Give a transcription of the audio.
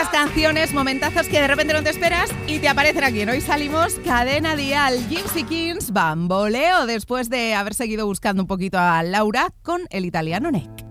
esas canciones, momentazos que de repente no te esperas y te aparecen aquí. Hoy salimos Cadena Dial, Gypsy Kings, Bamboleo, después de haber seguido buscando un poquito a Laura con el italiano Neck.